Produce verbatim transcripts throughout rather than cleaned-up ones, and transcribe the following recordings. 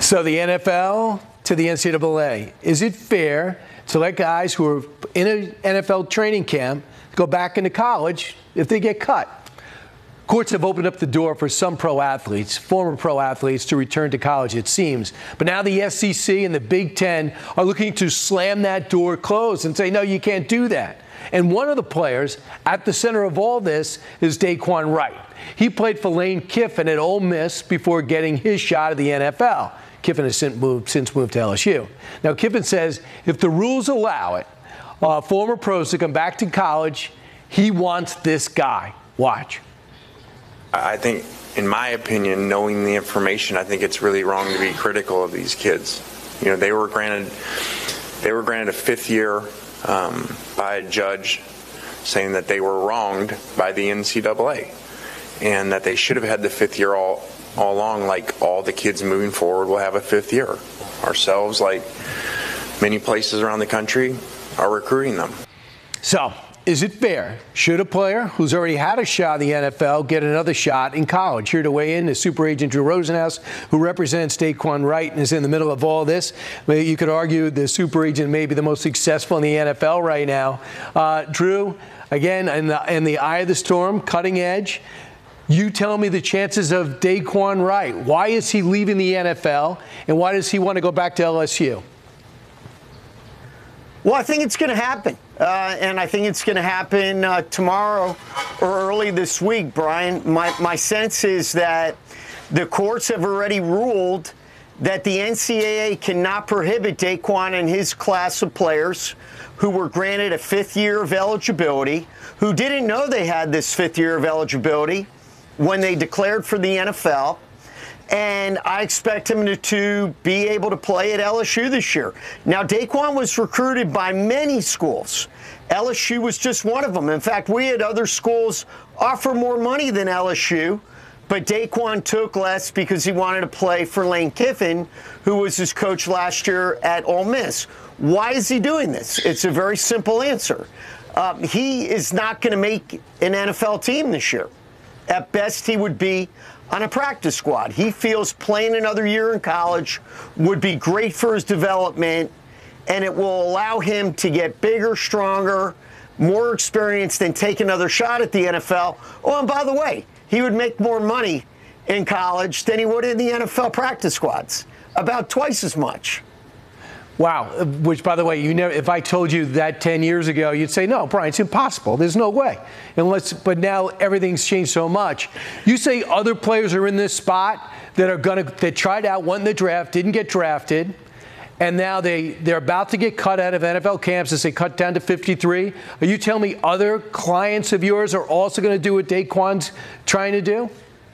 So the N F L to the N C double A. Is it fair to let guys who are in an N F L training camp go back into college if they get cut? Courts have opened up the door for some pro athletes, former pro athletes, to return to college, it seems. But now the S E C and the Big Ten are looking to slam that door closed and say, no, you can't do that. And one of the players at the center of all this is Daquan Wright. He played for Lane Kiffin at Ole Miss before getting his shot at the N F L. Kiffin has since moved, since moved to L S U. Now, Kiffin says if the rules allow it, uh, former pros to come back to college, he wants this guy. Watch. I think, in my opinion, knowing the information, I think it's really wrong to be critical of these kids. You know, they were granted, they were granted a fifth year um, by a judge saying that they were wronged by the N C double A and that they should have had the fifth year all, all along, like all the kids moving forward will have a fifth year. Ourselves, like many places around the country, are recruiting them. So, is it fair? Should a player who's already had a shot in the N F L get another shot in college? Here to weigh in is super agent Drew Rosenhaus, who represents Daquan Wright and is in the middle of all this. You could argue the super agent may be the most successful in the N F L right now. Uh, Drew, again, in the, in the eye of the storm, cutting edge. You tell me the chances of Daquan Wright. Why is he leaving the N F L, and why does he want to go back to L S U? Well, I think it's going to happen. Uh, and I think it's going to happen uh, tomorrow or early this week, Brian. My, my sense is that the courts have already ruled that the N C double A cannot prohibit Daquan and his class of players who were granted a fifth year of eligibility, who didn't know they had this fifth year of eligibility when they declared for the N F L. And I expect him to, to be able to play at L S U this year. Now, Daquan was recruited by many schools. L S U was just one of them. In fact, we had other schools offer more money than L S U, but Daquan took less because he wanted to play for Lane Kiffin, who was his coach last year at Ole Miss. Why is he doing this? It's a very simple answer. Uh, he is not going to make an N F L team this year. At best, he would be on a practice squad. He feels playing another year in college would be great for his development, and it will allow him to get bigger, stronger, more experienced, and take another shot at the N F L. Oh, and by the way, he would make more money in college than he would in the N F L practice squads, about twice as much. Wow. Which, by the way, you never, if I told you that ten years ago, you'd say, no, Brian, it's impossible. There's no way. Unless, but now everything's changed so much. You say other players are in this spot that are going to, that tried out, won the draft, didn't get drafted, and now they, they're about to get cut out of N F L camps as they cut down to fifty-three. Are you telling me other clients of yours are also going to do what Daquan's trying to do?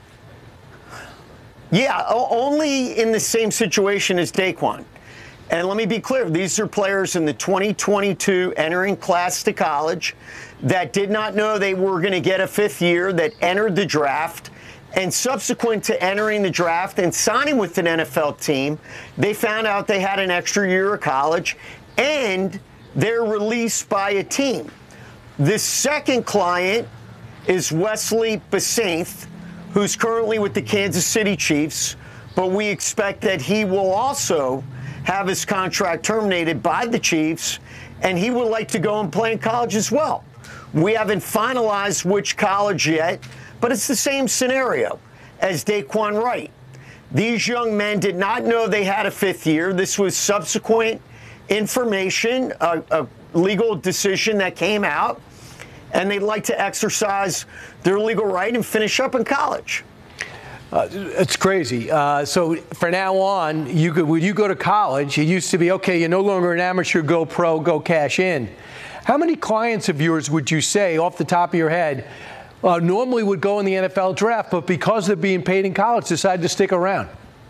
Yeah, only in the same situation as Daquan. And let me be clear, these are players in the twenty twenty-two entering class to college that did not know they were going to get a fifth year, that entered the draft, and subsequent to entering the draft and signing with an N F L team, they found out they had an extra year of college, and they're released by a team. This second client is Wesley Besainth, who's currently with the Kansas City Chiefs, but we expect that he will also have his contract terminated by the Chiefs, and he would like to go and play in college as well. We haven't finalized which college yet, but it's the same scenario as Daquan Wright. These young men did not know they had a fifth year. This was subsequent information, a, a legal decision that came out, and they'd like to exercise their legal right and finish up in college. Uh, it's crazy. Uh, so from now on, you could, when you go to college, it used to be, okay, you're no longer an amateur, go pro, go cash in. How many clients of yours would you say, off the top of your head, uh, normally would go in the N F L draft, but because they're being paid in college, decided to stick around?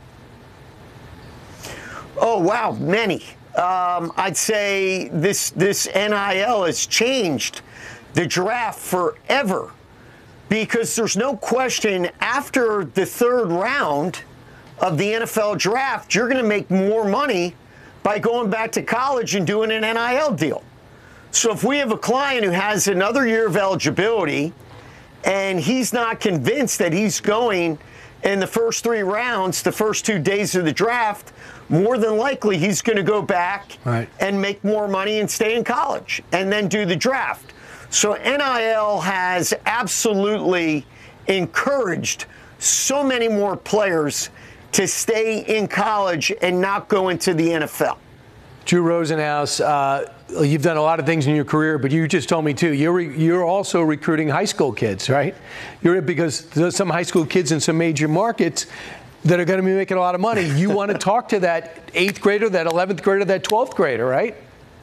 Oh, wow, many. Um, I'd say this, this N I L has changed the draft forever. Because there's no question, after the third round of the N F L draft, you're going to make more money by going back to college and doing an N I L deal. So if we have a client who has another year of eligibility and he's not convinced that he's going in the first three rounds, the first two days of the draft, more than likely he's going to go back right. and make more money and stay in college and then do the draft. So N I L has absolutely encouraged so many more players to stay in college and not go into the N F L. Drew Rosenhaus, uh, you've done a lot of things in your career, but you just told me too, you're re- you're also recruiting high school kids, right? You're because there's some high school kids in some major markets that are going to be making a lot of money. You want to talk to that eighth grader, that eleventh grader, that twelfth grader, right?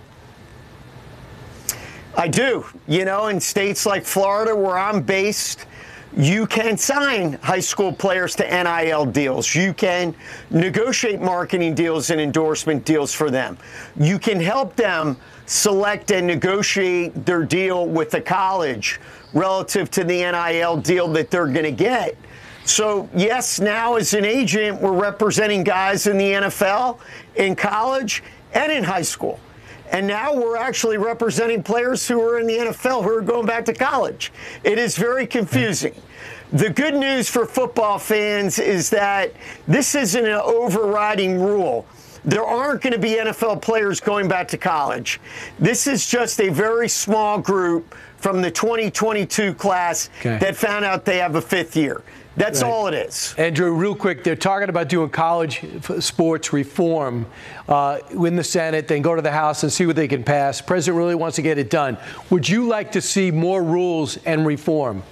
I do. You know, in states like Florida, where I'm based, you can sign high school players to N I L deals. You can negotiate marketing deals and endorsement deals for them. You can help them select and negotiate their deal with the college relative to the N I L deal that they're going to get. So, yes, now as an agent, we're representing guys in the N F L, in college, and in high school. And now we're actually representing players who are in the N F L who are going back to college. It is very confusing. The good news for football fans is that this isn't an overriding rule. There aren't going to be N F L players going back to college. This is just a very small group from the twenty twenty-two class okay. that found out they have a fifth year. That's right. all it is. Andrew, real quick, they're talking about doing college sports reform uh, in the Senate, then go to the House and see what they can pass. President really wants to get it done. Would you like to see more rules and reform?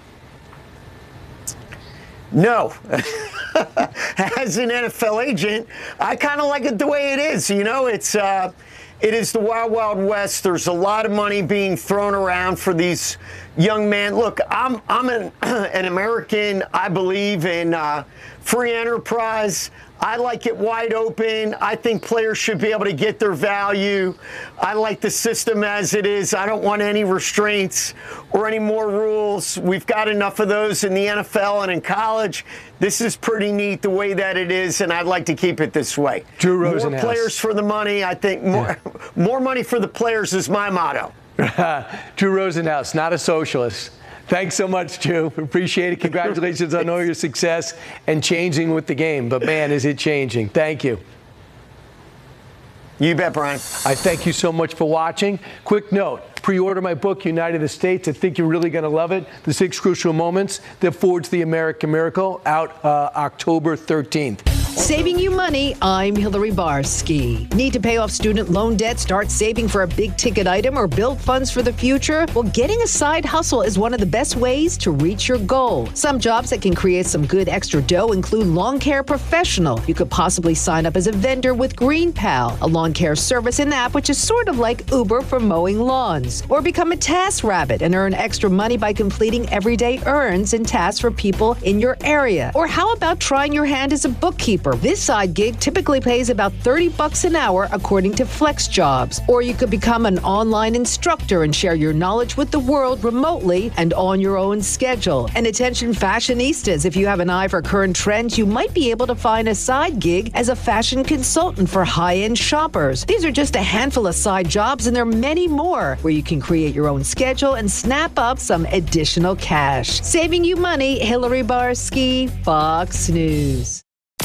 No. As an N F L agent, I kind of like it the way it is. You know, it's uh, it is the Wild Wild West. There's a lot of money being thrown around for these young men. Look, I'm I'm an, an American. I believe in uh, free enterprise. I like it wide open. I think players should be able to get their value. I like the system as it is. I don't want any restraints or any more rules. We've got enough of those in the N F L and in college. This is pretty neat the way that it is, and I'd like to keep it this way. Drew Rosenhaus. More players for the money. I think more, yeah. more money for the players is my motto. Drew Rosenhaus, not a socialist. Thanks so much, Drew. Appreciate it. Congratulations on all your success and changing with the game. But, man, is it changing. Thank you. You bet, Brian. I thank you so much for watching. Quick note, pre-order my book, United the States. I think you're really going to love it. The Six Crucial Moments That Forged the American Miracle, out uh, October thirteenth. Saving you money, I'm Hillary Barsky. Need to pay off student loan debt, start saving for a big ticket item, or build funds for the future? Well, getting a side hustle is one of the best ways to reach your goal. Some jobs that can create some good extra dough include lawn care professional. You could possibly sign up as a vendor with GreenPal, a lawn care service and app which is sort of like Uber for mowing lawns. Or become a task rabbit and earn extra money by completing everyday errands and tasks for people in your area. Or how about trying your hand as a bookkeeper? This side gig typically pays about thirty bucks an hour according to FlexJobs. Or you could become an online instructor and share your knowledge with the world remotely and on your own schedule. And attention fashionistas, if you have an eye for current trends, you might be able to find a side gig as a fashion consultant for high-end shoppers. These are just a handful of side jobs, and there are many more where you can create your own schedule and snap up some additional cash. Saving you money, Hillary Barsky, Fox News.